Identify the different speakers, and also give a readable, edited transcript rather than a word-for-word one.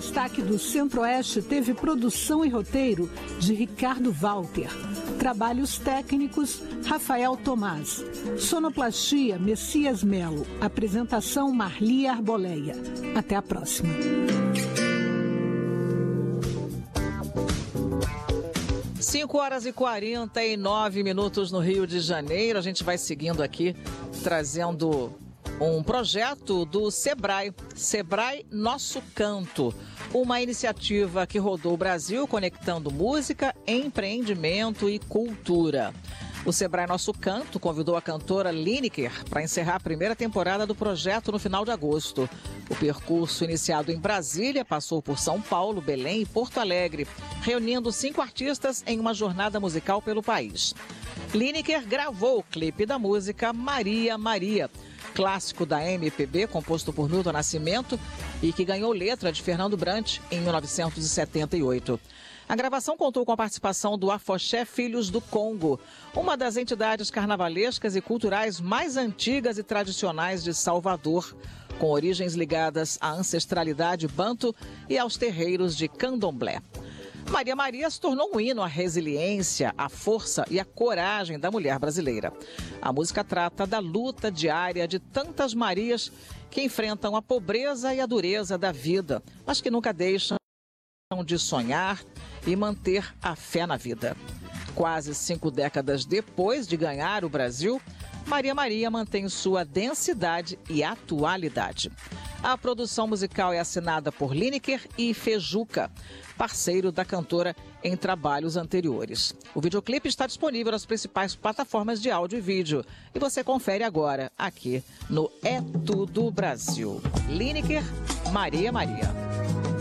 Speaker 1: destaque do Centro-Oeste teve produção e roteiro de Ricardo Walter. Trabalhos técnicos, Rafael Tomás. Sonoplastia, Messias Melo. Apresentação, Marli Arboleia. Até a próxima.
Speaker 2: 5h49 no Rio de Janeiro. A gente vai seguindo aqui, trazendo um projeto do Sebrae, Sebrae Nosso Canto, uma iniciativa que rodou o Brasil conectando música, empreendimento e cultura. O Sebrae Nosso Canto convidou a cantora Lineker para encerrar a primeira temporada do projeto no final de agosto. O percurso iniciado em Brasília passou por São Paulo, Belém e Porto Alegre, reunindo 5 artistas em uma jornada musical pelo país. Lineker gravou o clipe da música Maria Maria, clássico da MPB, composto por Milton Nascimento e que ganhou letra de Fernando Brant em 1978. A gravação contou com a participação do Afoxé Filhos do Congo, uma das entidades carnavalescas e culturais mais antigas e tradicionais de Salvador, com origens ligadas à ancestralidade banto e aos terreiros de candomblé. Maria Maria se tornou um hino à resiliência, à força e à coragem da mulher brasileira. A música trata da luta diária de tantas Marias que enfrentam a pobreza e a dureza da vida, mas que nunca deixam de sonhar e manter a fé na vida. Quase 5 décadas depois de ganhar o Brasil, Maria Maria mantém sua densidade e atualidade. A produção musical é assinada por Lineker e Fejuca, parceiro da cantora em trabalhos anteriores. O videoclipe está disponível nas principais plataformas de áudio e vídeo. E você confere agora, aqui no É Tudo Brasil. Lineker, Maria Maria.